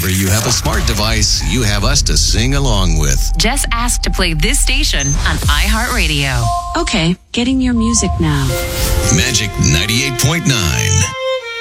whenever you have a smart device, you have us to sing along with. Just ask to play this station on iHeartRadio. Okay, getting your music now. Magic 98.9.